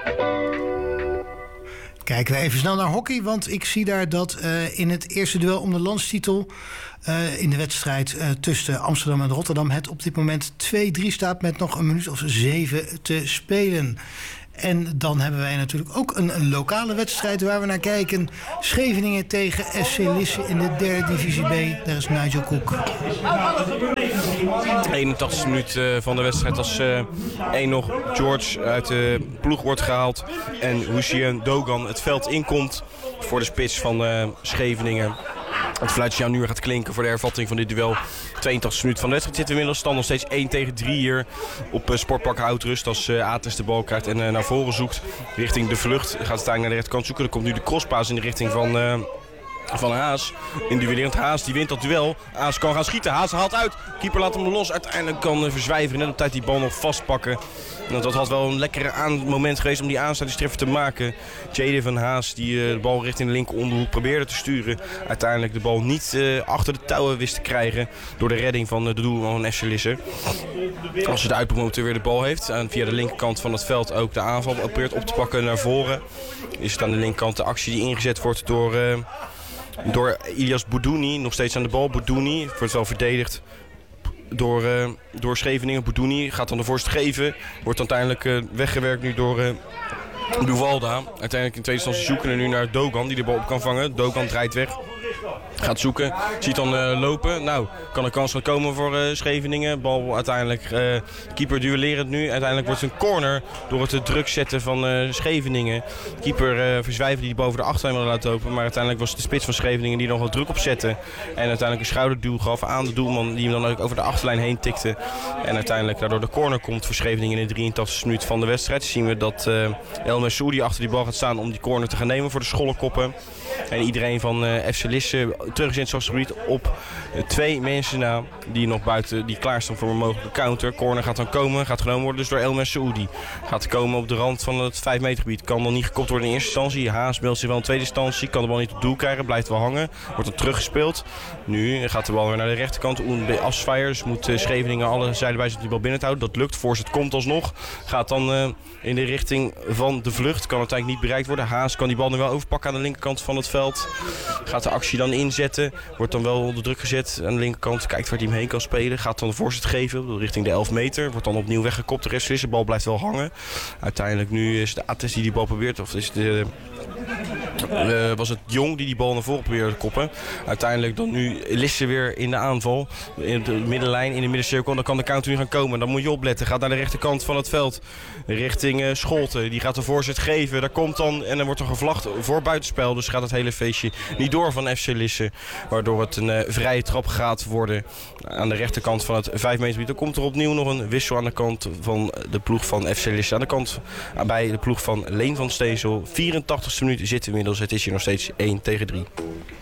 Kijken we even snel naar hockey, want ik zie daar dat in het eerste duel om de landstitel in de wedstrijd tussen Amsterdam en Rotterdam het op dit moment 2-3 staat met nog een minuut of 7 te spelen. En dan hebben wij natuurlijk ook een lokale wedstrijd waar we naar kijken. Scheveningen tegen SC Lisse in de 3e divisie B. Daar is Nigel Cook. 81e minuut van de wedstrijd als 1 nog George uit de ploeg wordt gehaald. En Hussein Dogan het veld inkomt voor de spits van Scheveningen. Het fluitje nu gaat klinken voor de hervatting van dit duel. 82 minuten van de wedstrijd zitten we inmiddels. Stand nog steeds 1 tegen 3 hier op Sportpark Houtrust. Als Ates de bal krijgt en naar voren zoekt richting de vlucht. Gaat uiteindelijk naar de rechterkant zoeken. Dan komt nu de crosspaas in de richting van Haas. Individueel Haas, die wint dat duel. Haas kan gaan schieten. Haas haalt uit. Keeper laat hem los. Uiteindelijk kan verzwijveren. Net op tijd die bal nog vastpakken. En dat had wel een lekkere moment geweest om die aansluitingstreffer te maken. Jaden van Haas die de bal richting de linker onderhoek probeerde te sturen. Uiteindelijk de bal niet achter de touwen wist te krijgen. Door de redding van de doelman van FC Lisse. Als de uitpromotor weer de bal heeft. En via de linkerkant van het veld ook de aanval probeert op te pakken naar voren. Is het aan de linkerkant de actie die ingezet wordt door Ilias Boudouni, nog steeds aan de bal. Boudouni wordt wel verdedigd door Scheveningen. Boudouni gaat dan de voorzet geven. Wordt uiteindelijk weggewerkt nu door Duvalda. Uiteindelijk in tweede instantie zoeken we nu naar Dogan die de bal op kan vangen. Dogan draait weg. Gaat zoeken, ziet dan lopen. Nou, kan een kans gaan komen voor Scheveningen. Bal uiteindelijk, keeper duellerend nu. Uiteindelijk wordt het een corner door het druk zetten van Scheveningen. Keeper verzwijven die boven de achterlijn wilde laten lopen. Maar uiteindelijk was het de spits van Scheveningen die nog wat druk opzette. En uiteindelijk een schouderduw gaf aan de doelman die hem dan ook over de achterlijn heen tikte. En uiteindelijk daardoor de corner komt voor Scheveningen in de 83e minuut van de wedstrijd. Zien we dat El Messoudi achter die bal gaat staan om die corner te gaan nemen voor de Schollekoppen. En iedereen van FC Lisse terug is in het strafgebied op 2 mensen na die nog buiten, die klaarstaan voor een mogelijke counter. Corner gaat dan komen, gaat genomen worden dus door El Messoudi. Gaat komen op de rand van het 5 meter gebied. Kan dan niet gekopt worden in eerste instantie. Haas meldt zich wel in tweede instantie. Kan de bal niet op doel krijgen, blijft wel hangen. Wordt dan teruggespeeld. Nu gaat de bal weer naar de rechterkant. Bij Asfeijer, dus moet Scheveningen alle zijden bij die bal binnen te houden. Dat lukt, voorzet komt alsnog. Gaat dan in de richting van de vlucht. Kan uiteindelijk niet bereikt worden. Haas kan die bal nu wel overpakken aan de linkerkant van het veld. Gaat de actie dan inzetten. Wordt dan wel onder druk gezet aan de linkerkant. Kijkt waar hij hem heen kan spelen. Gaat dan de voorzet geven richting de 11 meter. Wordt dan opnieuw weggekopt. De rest is de bal blijft wel hangen. Uiteindelijk nu is de Ates die bal probeert. Of is de... was het Jong die bal naar voren probeerde te koppen. Uiteindelijk dan nu Lisse weer in de aanval. In de middenlijn, in de middencirkel. Dan kan de counter nu gaan komen. Dan moet je opletten. Gaat naar de rechterkant van het veld. Richting Scholten. Die gaat de voorzet geven. Daar komt dan en dan wordt er gevlacht voor buitenspel. Dus gaat het hele feestje niet door van FC Lisse. Waardoor het een vrije trap gaat worden. Aan de rechterkant van het 5 meter gebied. Dan komt er opnieuw nog een wissel aan de kant van de ploeg van FC Lisse. Aan de kant bij de ploeg van Leen van Steensel. 84e minuut zitten we inmiddels. Het is hier nog steeds 1 tegen 3.